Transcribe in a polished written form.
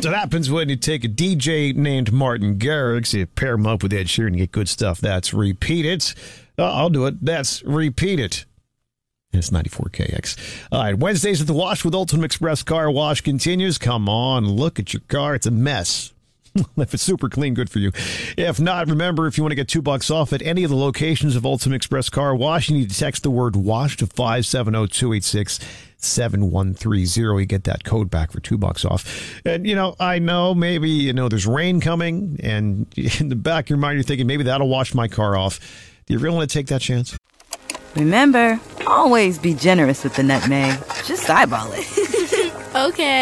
That's what happens when you take a DJ named Martin Garrix, you pair him up with Ed Sheeran, and get good stuff. That's Repeat It. I'll do it. That's Repeat It. It's 94KX. All right, Wednesdays at the Wash with Ultimate Express Car Wash continues. Come on, look at your car. It's a mess. If it's super clean, good for you. If not, remember, if you want to get $2 off at any of the locations of Ultimate Express Car Wash, you need to text the word WASH to 570-286-7130. You get that code back for $2 off. And, I know maybe, there's rain coming, and in the back of your mind, you're thinking, maybe that'll wash my car off. Do you really want to take that chance? Remember, always be generous with the nutmeg. Just eyeball it. Okay.